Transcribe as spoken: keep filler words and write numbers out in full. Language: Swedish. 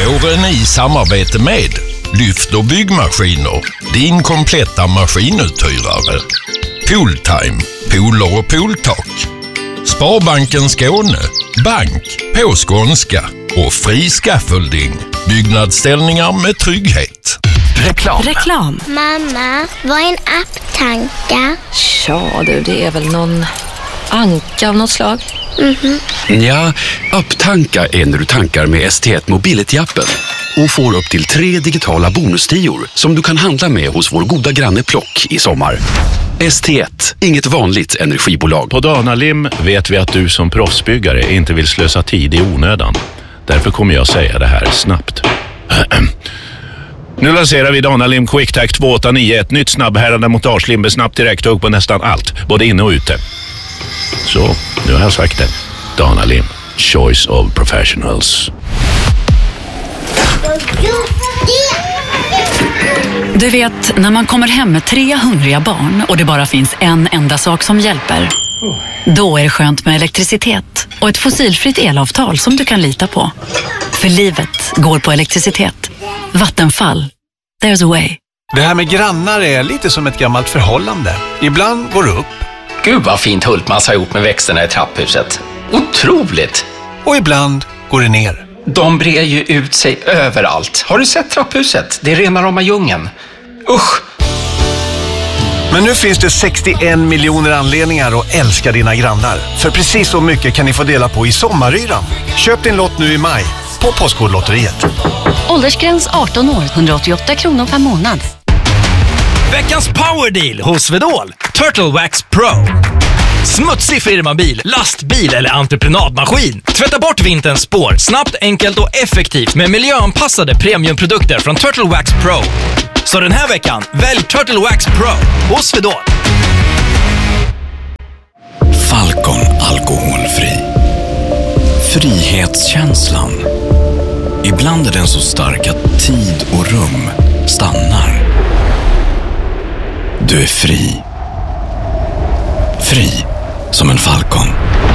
Våren i samarbete med Lyft och byggmaskiner, din kompletta maskinuthyrare. Pooltime, pooler och pooltak. Sparbanken Skåne, bank på skånska. Och Fri Scaffolding, byggnadsställningar med trygghet. Reklam. Reklam. Mamma, vad är en apptanka? Ja du, det är väl någon anka av något slag. Mhm. Ja, apptanka är när du tankar med S T ett Mobility-appen och får upp till tre digitala bonustior som du kan handla med hos vår goda granne Plock i sommar. S T ett, inget vanligt energibolag. På Danalim vet vi att du som proffsbyggare inte vill slösa tid i onödan. Därför kommer jag säga det här snabbt. Nu lanserar vi Danalim QuickTac två åtta nio, ett nytt snabbhärande montagelim med snabbt direkt hugg på nästan allt, både inne och ute. Så, nu har jag sagt det. Danalim, choice of professionals. Du vet, när man kommer hem med tre hungriga barn och det bara finns en enda sak som hjälper. Då är det skönt med elektricitet och ett fossilfritt elavtal som du kan lita på. För livet går på elektricitet. Vattenfall. There's a way. Det här med grannar är lite som ett gammalt förhållande. Ibland går det upp. Gud vad fint Hultmans har gjort med växterna i trapphuset. Otroligt! Och ibland går det ner. De brer ju ut sig överallt. Har du sett trapphuset? Det är rena rama djungeln. Usch! Men nu finns det sextioen miljoner anledningar att älska dina grannar. För precis så mycket kan ni få dela på i sommaryran. Köp din lott nu i maj på Postkodlotteriet. Åldersgräns arton år, hundraåttioåtta kronor per månad. Veckans powerdeal hos Svedol. Turtle Wax Pro. Smutsig firmabil, lastbil eller entreprenadmaskin. Tvätta bort vinterns spår snabbt, enkelt och effektivt med miljöanpassade premiumprodukter från Turtle Wax Pro. Så den här veckan, välj Turtle Wax Pro hos Svedol. Falcon alkoholfri. Frihetskänslan. Ibland är den så stark att tid och rum stannar. Du är fri. Fri som en falcon.